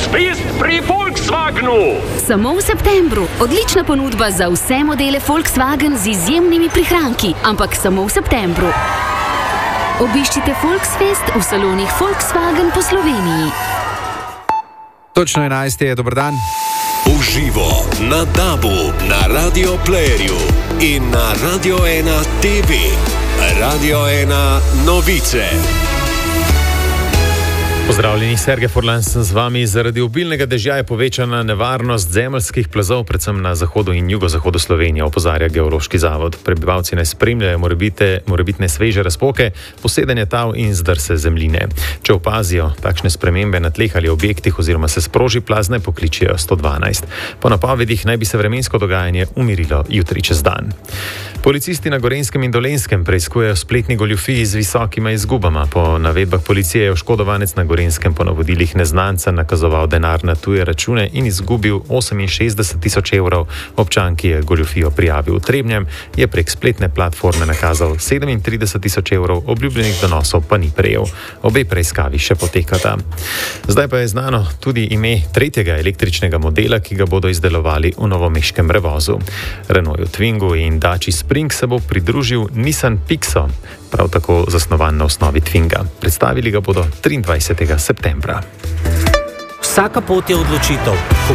Volksfest pri Volkswagenu. Samo v septembru. Odlična ponudba za vse modele Volkswagen z izjemnimi prihranki, ampak samo v septembru. Obiščite Volksfest v salonih Volkswagen po Sloveniji. Točno 11 je, dober dan. Uživo na DAB-u, na Radio Playerju in na Radio 1 TV. Radio 1 novice. Pozdravljeni, Sergej Furlan sem z vami. Zaradi obilnega dežja je povečana nevarnost zemeljskih plazov, predvsem na zahodu in jugozahodu Slovenije, opozarja Geološki zavod. Prebivalci naj spremljajo morebitne sveže razpoke, posedanje tal in zdrse zemljine. Če opazijo takšne spremembe na tleh ali objektih oziroma se sproži plaz, naj pokličijo 112. Po napovedih naj bi se vremensko dogajanje umirilo jutri čez dan. Policisti na Gorenjskem in Dolenjskem preiskujejo spletni goljufiji z visokima izgubama. Po navedbah policije je oškodovanec na Gorenjskem po navodilih neznanca nakazoval denar na tuje račune in izgubil 68 tisoč evrov. Občan, ki je goljufijo prijavil v Trebnjem, je prek spletne platforme nakazal 37 tisoč evrov, obljubljenih donosov pa ni prejel. Obe preiskavi še potekata. Zdaj pa je znano tudi ime tretjega električnega modela, ki ga bodo izdelovali v novomeškem Revozu. Renaultu Twingu in Daci Spring se bo pridružil Nissan Pixo, prav tako zasnovan na osnovi Twinga. Predstavili ga bodo 23. septembra. Vsaka pot je odločitev. Ko